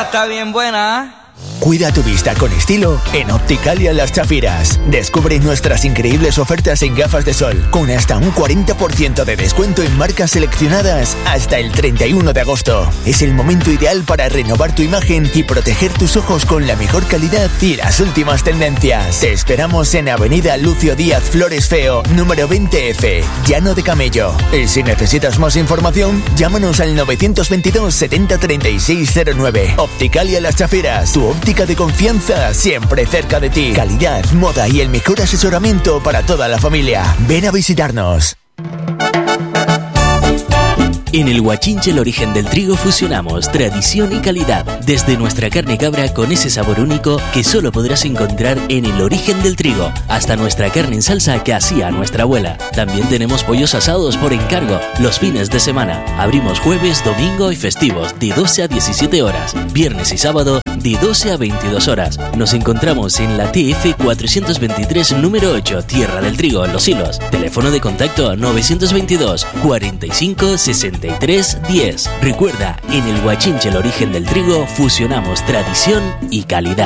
esta está bien buena. Cuida tu vista con estilo en Opticalia Las Chafiras. Descubre nuestras increíbles ofertas en gafas de sol, con hasta un 40% de descuento en marcas seleccionadas hasta el 31 de agosto. Es el momento ideal para renovar tu imagen y proteger tus ojos con la mejor calidad y las últimas tendencias. Te esperamos en Avenida Lucio Díaz Flores Feo, número 20F, Llano de Camello. Y si necesitas más información, llámanos al 922 70 36 09. Opticalia Las Chafiras, tu óptica de confianza, siempre cerca de ti. Calidad, moda y el mejor asesoramiento para toda la familia. Ven a visitarnos. En el Huachinche El Origen del Trigo fusionamos tradición y calidad, desde nuestra carne cabra con ese sabor único que solo podrás encontrar en El Origen del Trigo, hasta nuestra carne en salsa que hacía nuestra abuela. También tenemos pollos asados por encargo los fines de semana. Abrimos jueves, domingo y festivos de 12 a 17 horas, viernes y sábado de 12 a 22 horas. Nos encontramos en la TF 423 número 8, Tierra del Trigo, Los Hilos. Teléfono de contacto 922 45 63 10. Recuerda, en el Huachinche El Origen del Trigo fusionamos tradición y calidad.